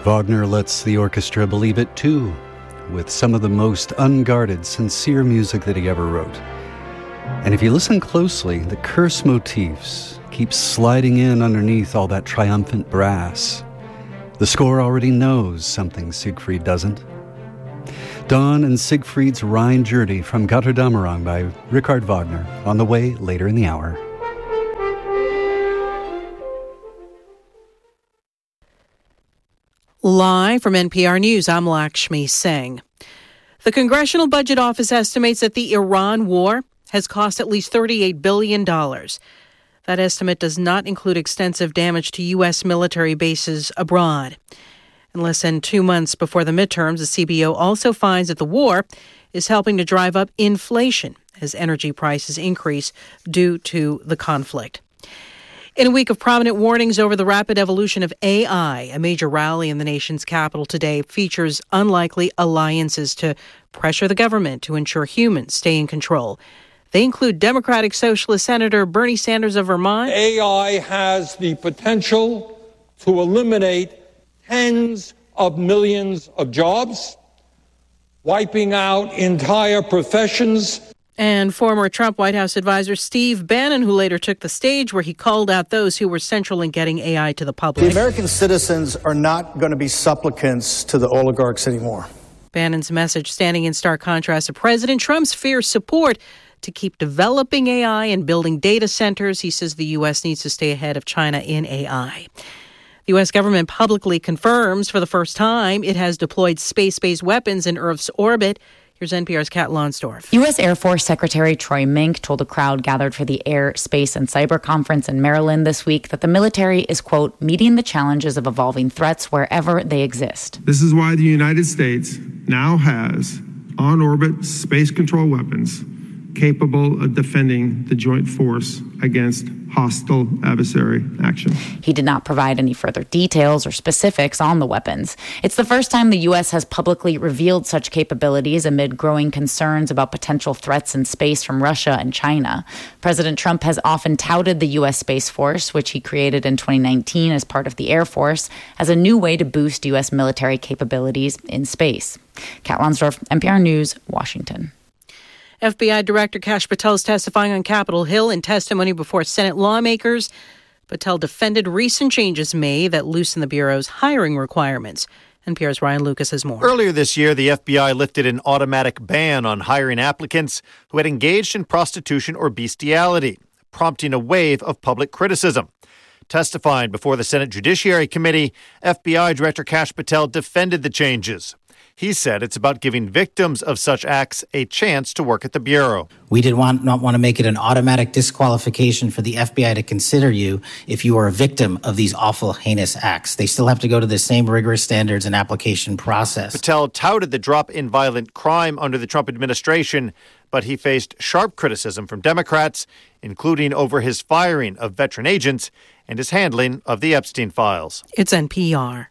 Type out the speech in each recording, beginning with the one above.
Wagner lets the orchestra believe it too, with some of the most unguarded, sincere music that he ever wrote. And if you listen closely, the curse motifs keep sliding in underneath all that triumphant brass. The score already knows something Siegfried doesn't. Dawn and Siegfried's Rhine Journey from Götterdämmerung by Richard Wagner, on the way later in the hour. Live from NPR News, I'm Lakshmi Singh. The Congressional Budget Office estimates that the Iran war has cost at least $38 billion. That estimate does not include extensive damage to U.S. military bases abroad. In less than 2 months before the midterms, the CBO also finds that the war is helping to drive up inflation as energy prices increase due to the conflict. In a week of prominent warnings over the rapid evolution of AI, a major rally in the nation's capital today features unlikely alliances to pressure the government to ensure humans stay in control. They include Democratic Socialist Senator Bernie Sanders of Vermont. AI has the potential to eliminate tens of millions of jobs, wiping out entire professions. And former Trump White House advisor Steve Bannon, who later took the stage, where he called out those who were central in getting AI to the public. The American citizens are not going to be supplicants to the oligarchs anymore. Bannon's message standing in stark contrast to President Trump's fierce support to keep developing AI and building data centers. He says the U.S. needs to stay ahead of China in AI. The U.S. government publicly confirms for the first time it has deployed space-based weapons in Earth's orbit. Here's NPR's Kat Lonsdorf. U.S. Air Force Secretary Troy Mink told a crowd gathered for the Air, Space, and Cyber Conference in Maryland this week that the military is, quote, meeting the challenges of evolving threats wherever they exist. This is why the United States now has on-orbit space control weapons capable of defending the joint force against hostile adversary action. He did not provide any further details or specifics on the weapons. It's the first time the U.S. has publicly revealed such capabilities amid growing concerns about potential threats in space from Russia and China. President Trump has often touted the U.S. Space Force, which he created in 2019 as part of the Air Force, as a new way to boost U.S. military capabilities in space. Kat Lonsdorf, NPR News, Washington. FBI Director Kash Patel is testifying on Capitol Hill in testimony before Senate lawmakers. Patel defended recent changes made that loosen the Bureau's hiring requirements. NPR's Ryan Lucas has more. Earlier this year, the FBI lifted an automatic ban on hiring applicants who had engaged in prostitution or bestiality, prompting a wave of public criticism. Testifying before the Senate Judiciary Committee, FBI Director Kash Patel defended the changes. He said it's about giving victims of such acts a chance to work at the Bureau. We did not want to make it an automatic disqualification for the FBI to consider you if you are a victim of these awful, heinous acts. They still have to go to the same rigorous standards and application process. Patel touted the drop in violent crime under the Trump administration, but he faced sharp criticism from Democrats, including over his firing of veteran agents and his handling of the Epstein files. It's NPR.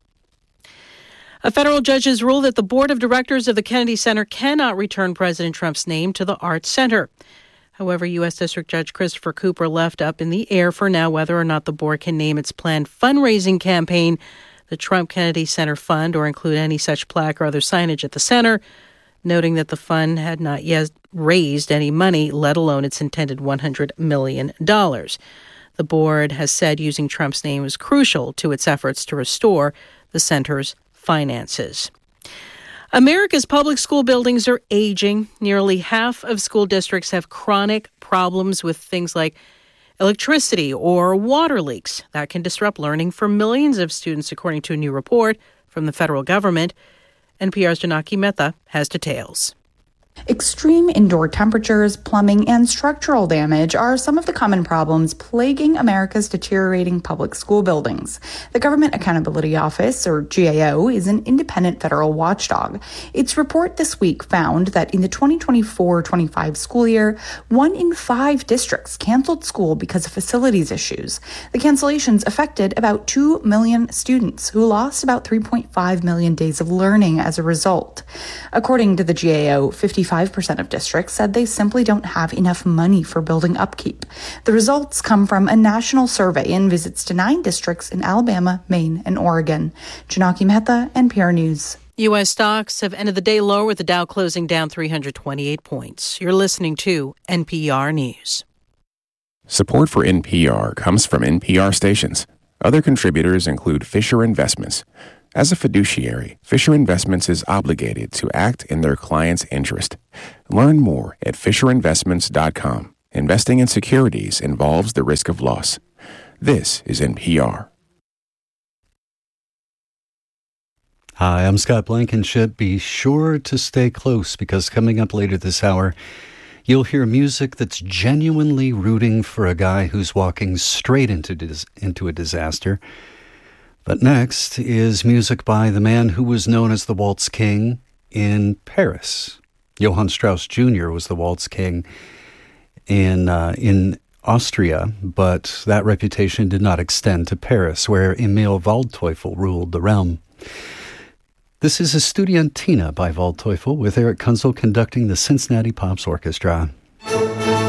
A federal judge has ruled that the board of directors of the Kennedy Center cannot return President Trump's name to the Arts Center. However, U.S. District Judge Christopher Cooper left up in the air for now whether or not the board can name its planned fundraising campaign the Trump Kennedy Center Fund or include any such plaque or other signage at the center, noting that the fund had not yet raised any money, let alone its intended $100 million. The board has said using Trump's name is crucial to its efforts to restore the center's finances. America's public school buildings are aging. Nearly half of school districts have chronic problems with things like electricity or water leaks that can disrupt learning for millions of students, according to a new report from the federal government. NPR's Janaki Mehta has details. Extreme indoor temperatures, plumbing, and structural damage are some of the common problems plaguing America's deteriorating public school buildings. The Government Accountability Office, or GAO, is an independent federal watchdog. Its report this week found that in the 2024-25 school year, 1 in 5 districts canceled school because of facilities issues. The cancellations affected about 2 million students who lost about 3.5 million days of learning as a result. According to the GAO, 55 55% of districts said they simply don't have enough money for building upkeep. The results come from a national survey and visits to 9 districts in Alabama, Maine, and Oregon. Janaki Mehta, NPR News. U.S. stocks have ended the day lower with the Dow closing down 328 points. You're listening to NPR News. Support for NPR comes from NPR stations. Other contributors include Fisher Investments. As a fiduciary, Fisher Investments is obligated to act in their client's interest. Learn more at FisherInvestments.com. Investing in securities involves the risk of loss. This is NPR. Hi, I'm Scott Blankenship. Be sure to stay close because coming up later this hour, you'll hear music that's genuinely rooting for a guy who's walking straight into a disaster. But next is music by the man who was known as the Waltz King in Paris. Johann Strauss Jr. was the Waltz King in Austria, but that reputation did not extend to Paris, where Emil Waldteufel ruled the realm. This is Estudiantina by Waldteufel with Eric Kunzel conducting the Cincinnati Pops Orchestra.